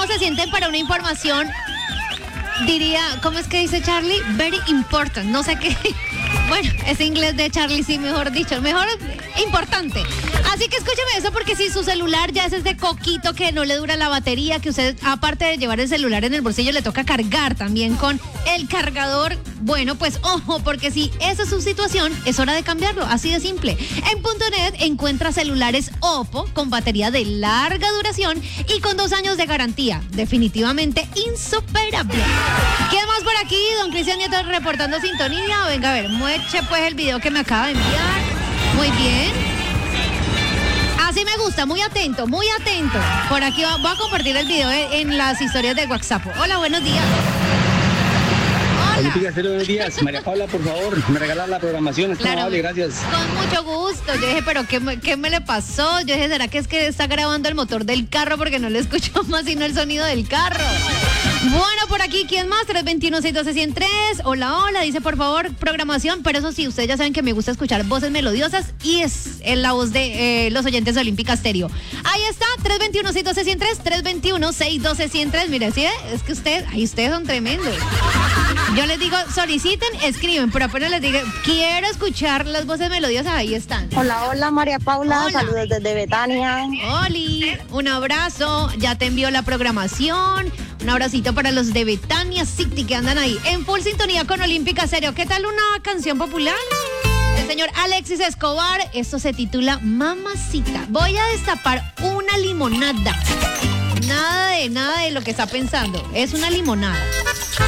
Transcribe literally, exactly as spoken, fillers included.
se sienten para una información, diría, ¿cómo es que dice Charlie? Very important, no sé qué. Bueno, ese inglés de Charlie sí, mejor dicho, mejor importante. Así que escúcheme eso, porque si su celular ya es ese coquito que no le dura la batería, que usted, aparte de llevar el celular en el bolsillo, le toca cargar también con el cargador, bueno, pues ojo, porque si esa es su situación, es hora de cambiarlo, así de simple. En punto net encuentra celulares Oppo con batería de larga duración y con dos años de garantía. Definitivamente insuperable. ¿Qué más por aquí? Don Cristian Nieto reportando sintonía. Venga, a ver, mueche pues el video que me acaba de enviar. Muy bien. Así me gusta, muy atento, muy atento. Por aquí voy a compartir el video en las historias de WhatsApp. Hola, buenos días. Olímpica Estéreo, buenos días. María Paula, por favor, me regalas la programación. Es Claro, amable, gracias. con mucho gusto. Yo dije, pero ¿qué, me- ¿qué me le pasó? Yo dije, ¿será que es que está grabando el motor del carro porque no le escucho más sino el sonido del carro? Bueno, por aquí, ¿quién más? tres dos uno, seis uno cero, uno cero tres. Hola, hola. Dice, por favor, programación. Pero eso sí, ustedes ya saben que me gusta escuchar voces melodiosas y es en la voz de eh, los oyentes de Olímpica Estéreo. Ahí está, tres dos uno, seis uno cero, uno cero tres, tres dos uno, seis uno cero, uno cero tres. Mire, ¿sí? Es que ustedes, ahí ustedes son tremendos. Yo les digo, soliciten, escriben, pero apenas les digo, quiero escuchar las voces melodiosas, ahí están. Hola, hola María Paula, Hola. saludos desde Betania. Oli, un abrazo, ya te envió la programación, un abracito para los de Betania City que andan ahí en full sintonía con Olímpica Estéreo. ¿Qué tal una canción popular? El señor Alexis Escobar, esto se titula Mamacita. Voy a destapar una limonada. Nada de nada de lo que está pensando, es una limonada.